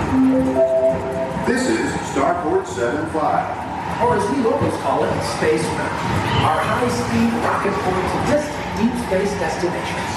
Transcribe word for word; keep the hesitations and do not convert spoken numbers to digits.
This is Starport seven five. Or as we locals call it, Space Mountain. Our high-speed rocket point to distant deep space destination.